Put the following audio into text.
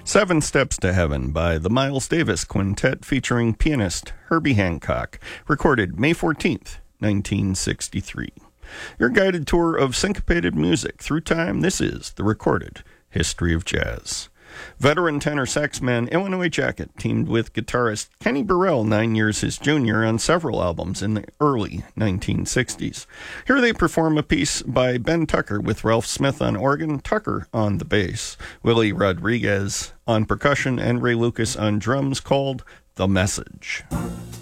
Seven Steps to Heaven by the Miles Davis Quintet featuring pianist Herbie Hancock, recorded May 14th, 1963. Your guided tour of syncopated music through time, this is the recorded history of jazz. Veteran tenor saxman Illinois Jacquet teamed with guitarist Kenny Burrell, 9 years his junior, on several albums in the early 1960s. Here they perform a piece by Ben Tucker with Ralph Smith on organ, Tucker on the bass, Willie Rodriguez on percussion, and Ray Lucas on drums, called The Message.